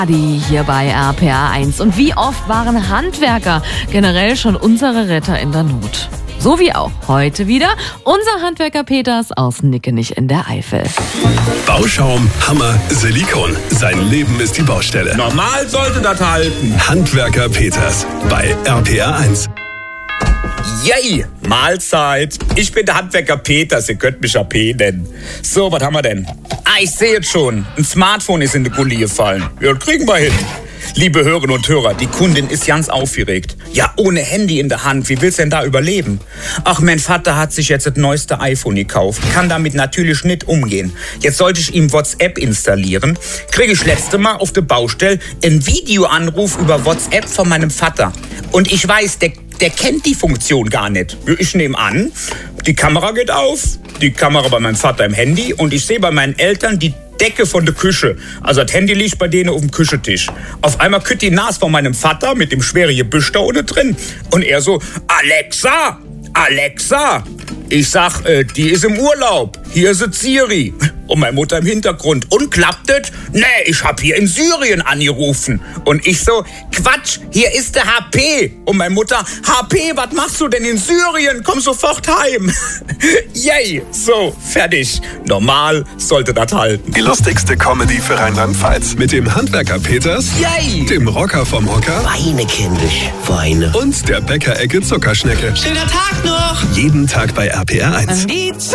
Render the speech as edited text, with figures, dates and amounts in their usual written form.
Adi hier bei RPA 1. Und wie oft waren Handwerker generell schon unsere Retter in der Not? So wie auch heute wieder unser Handwerker Peters aus Nickenich in der Eifel. Bauschaum, Hammer, Silikon. Sein Leben ist die Baustelle. Normal sollte das halten. Handwerker Peters bei RPA 1. Yay, Mahlzeit. Ich bin der Handwerker Peters, ihr könnt mich AP nennen. So, was haben wir denn? Ich sehe jetzt schon. Ein Smartphone ist in die Gully gefallen. Ja, das kriegen wir hin. Liebe Hörerinnen und Hörer, die Kundin ist ganz aufgeregt. Ja, ohne Handy in der Hand, wie willst du denn da überleben? Ach, mein Vater hat sich jetzt das neueste iPhone gekauft, kann damit natürlich nicht umgehen. Jetzt sollte ich ihm WhatsApp installieren, kriege ich letzte Mal auf der Baustelle einen Videoanruf über WhatsApp von meinem Vater. Und ich weiß, der kennt die Funktion gar nicht. Ich nehme an, die Kamera geht auf, die Kamera bei meinem Vater im Handy und ich sehe bei meinen Eltern die Decke von der Küche. Also das Handy liegt bei denen auf dem Küchentisch. Auf einmal kütt die Nase von meinem Vater mit dem schweren Gebüsch da unten drin. Und er so, Alexa, Alexa. Ich sag, die ist im Urlaub. Hier ist Siri. Und meine Mutter im Hintergrund. Und klappt das? Nee, ich hab hier in Syrien angerufen. Und ich so, Quatsch, hier ist der HP. Und meine Mutter, HP, was machst du denn in Syrien? Komm sofort heim. Yay, so, fertig. Normal sollte das halten. Die lustigste Comedy für Rheinland-Pfalz. Mit dem Handwerker Peters, Yay. dem Rocker vom Hocker Weine, kindisch, weine. und der Bäckerecke Zuckerschnecke. Schöner Tag noch! Jeden Tag bei RPA 1.